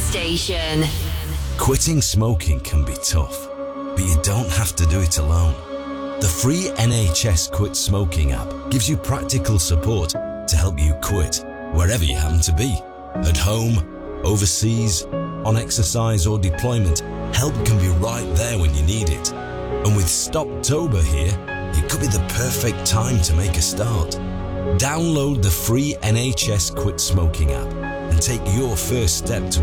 station. Quitting smoking can be tough, but you don't have to do it alone. The free NHS Quit Smoking app gives you practical support to help you quit wherever you happen to be. At home, overseas, on exercise or deployment, help can be right there when you need it. And with Stoptober here, it could be the perfect time to make a start. Download the free NHS Quit Smoking app and take your first step to